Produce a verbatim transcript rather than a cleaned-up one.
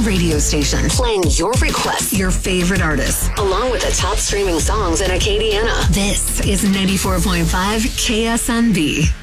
radio station, playing your requests, your favorite artists, along with the top streaming songs in Acadiana. This is ninety-four point five K S N B.